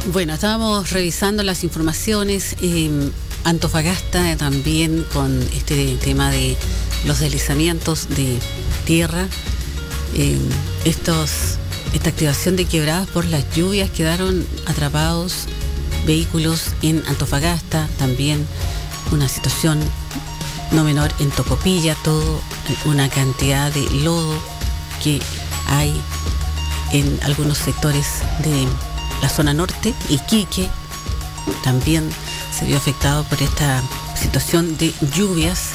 Bueno, estábamos revisando las informaciones. Antofagasta también con este tema de los deslizamientos de tierra. Esta activación de quebradas por las lluvias, quedaron atrapados vehículos en Antofagasta. También una situación no menor en Tocopilla, todo una cantidad de lodo que hay en algunos sectores de la zona norte. Iquique también se vio afectado por esta situación de lluvias.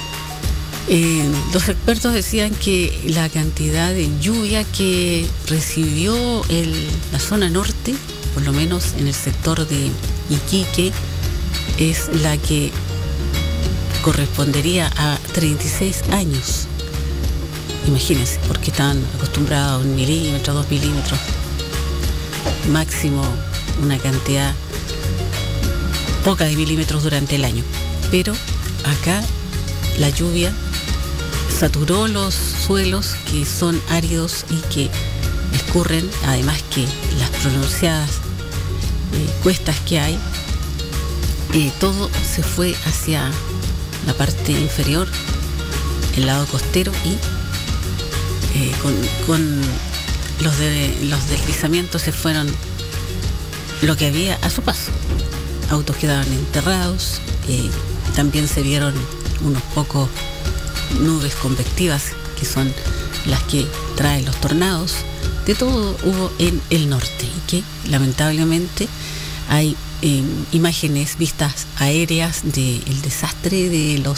Los expertos decían que la cantidad de lluvia que recibió la zona norte, por lo menos en el sector de Iquique, es la que correspondería a 36 años. Imagínense, porque están acostumbrados a 1 milímetro, 2 milímetros, máximo una cantidad poca de milímetros durante el año. Pero acá la lluvia saturó los suelos que son áridos y que escurren, además que las pronunciadas cuestas que hay, todo se fue hacia la parte inferior, el lado costero, y con los deslizamientos se fueron lo que había a su paso. Autos quedaban enterrados, también se vieron unos pocos nubes convectivas, que son las que traen los tornados. De todo hubo en el norte, y que lamentablemente hay imágenes, vistas aéreas del desastre de los